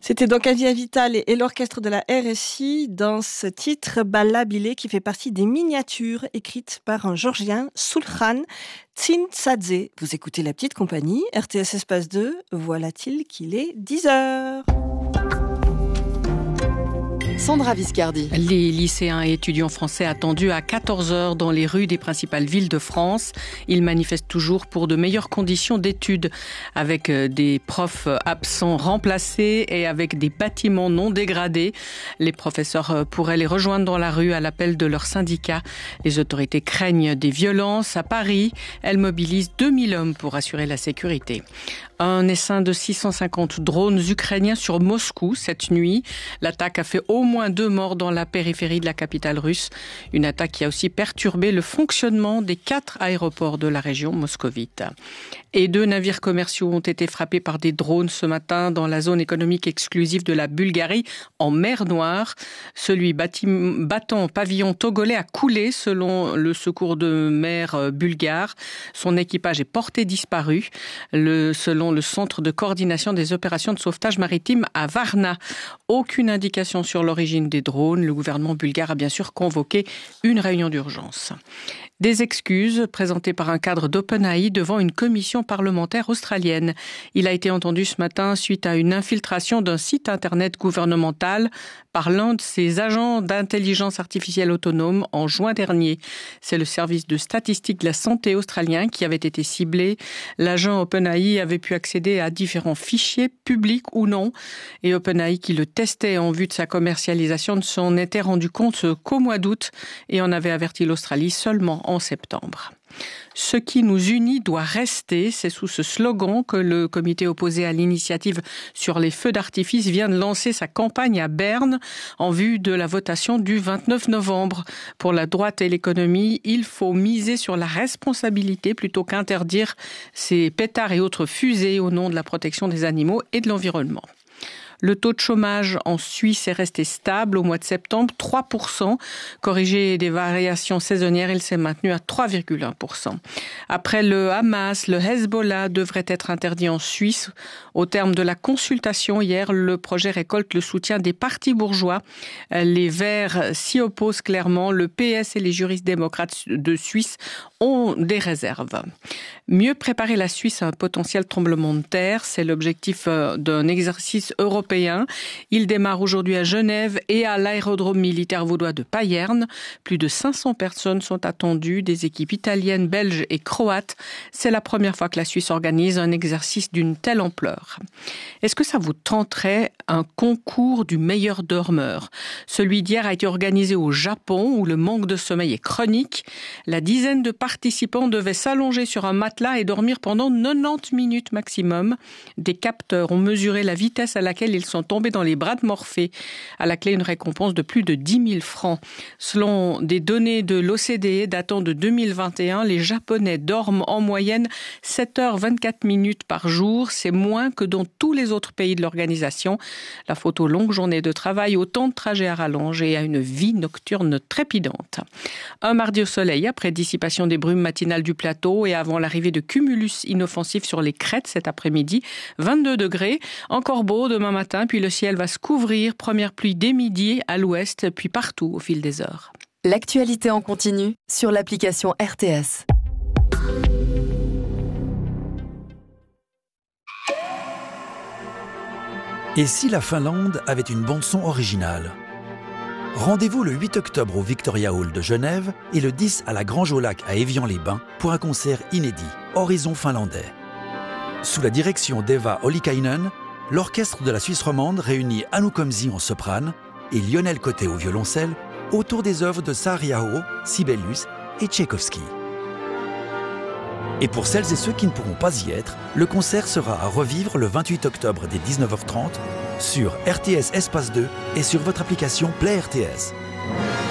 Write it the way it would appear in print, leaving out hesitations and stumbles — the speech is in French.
C'était donc Adia Vital et l'orchestre de la RSI dans ce titre Balabilé qui fait partie des miniatures écrites par un Georgien, Sulkhan Tsintsadze. Vous écoutez La Petite Compagnie, RTS Espace 2, voilà-t-il qu'il est 10h. Sandra Viscardi. Les lycéens et étudiants français attendus à 14h dans les rues des principales villes de France. Ils manifestent toujours pour de meilleures conditions d'études, avec des profs absents remplacés et avec des bâtiments non dégradés. Les professeurs pourraient les rejoindre dans la rue à l'appel de leur syndicat. Les autorités craignent des violences. À Paris, elles mobilisent 2000 hommes pour assurer la sécurité. Un essaim de 650 drones ukrainiens sur Moscou cette nuit. L'attaque a fait au moins 2 morts dans la périphérie de la capitale russe. Une attaque qui a aussi perturbé le fonctionnement des 4 aéroports de la région moscovite. Et 2 navires commerciaux ont été frappés par des drones ce matin dans la zone économique exclusive de la Bulgarie, en mer Noire. Celui battant pavillon togolais a coulé selon le secours de mer bulgare. Son équipage est porté disparu, selon le centre de coordination des opérations de sauvetage maritime à Varna. Aucune indication sur l'origine des drones. Le gouvernement bulgare a bien sûr convoqué une réunion d'urgence. Des excuses présentées par un cadre d'OpenAI devant une commission parlementaire australienne. Il a été entendu ce matin suite à une infiltration d'un site internet gouvernemental par l'un de ses agents d'intelligence artificielle autonome en juin dernier. C'est le service de statistique de la santé australien qui avait été ciblé. L'agent OpenAI avait pu accéder à différents fichiers, publics ou non. Et OpenAI, qui le testait en vue de sa commercialisation, ne s'en était rendu compte qu'au mois d'août et en avait averti l'Australie seulement en septembre. Ce qui nous unit doit rester, c'est sous ce slogan que le comité opposé à l'initiative sur les feux d'artifice vient de lancer sa campagne à Berne en vue de la votation du 29 novembre. Pour la droite et l'économie, il faut miser sur la responsabilité plutôt qu'interdire ces pétards et autres fusées au nom de la protection des animaux et de l'environnement. Le taux de chômage en Suisse est resté stable au mois de septembre, 3%. Corrigé des variations saisonnières, il s'est maintenu à 3,1%. Après le Hamas, le Hezbollah devrait être interdit en Suisse. Au terme de la consultation hier, le projet récolte le soutien des partis bourgeois. Les Verts s'y opposent clairement. Le PS et les juristes démocrates de Suisse ont des réserves. Mieux préparer la Suisse à un potentiel tremblement de terre, c'est l'objectif d'un exercice européen. Il démarre aujourd'hui à Genève et à l'aérodrome militaire vaudois de Payerne. Plus de 500 personnes sont attendues, des équipes italiennes, belges et croates. C'est la première fois que la Suisse organise un exercice d'une telle ampleur. Est-ce que ça vous tenterait un concours du meilleur dormeur? Celui d'hier a été organisé au Japon où le manque de sommeil est chronique. La dizaine de participants devaient s'allonger sur un matelas et dormir pendant 90 minutes maximum. Des capteurs ont mesuré la vitesse à laquelle ils sont tombés dans les bras de Morphée. À la clé, une récompense de plus de 10 000 francs. Selon des données de l'OCDE datant de 2021, les Japonais dorment en moyenne 7h24 par jour. C'est moins que dans tous les autres pays de l'organisation. La faute aux longues journées de travail, au temps de trajet à rallonge et à une vie nocturne trépidante. Un mardi au soleil, après dissipation des brumes matinales du plateau et avant l'arrivée de cumulus inoffensifs sur les crêtes cet après-midi, 22 degrés. Encore beau demain matin, puis le ciel va se couvrir. Première pluie dès midi à l'ouest, puis partout au fil des heures. L'actualité en continu sur l'application RTS. Et si la Finlande avait une bande-son originale? Rendez-vous le 8 octobre au Victoria Hall de Genève et le 10 à la Grange au Lac à Évian-les-Bains pour un concert inédit, Horizon finlandais. Sous la direction d'Eva Ollikainen, l'orchestre de la Suisse romande réunit Anu Komsi en soprane et Lionel Côté au violoncelle autour des œuvres de Saariaho, Sibelius et Tchaïkovski. Et pour celles et ceux qui ne pourront pas y être, le concert sera à revivre le 28 octobre dès 19h30 sur RTS Espace 2 et sur votre application Play RTS.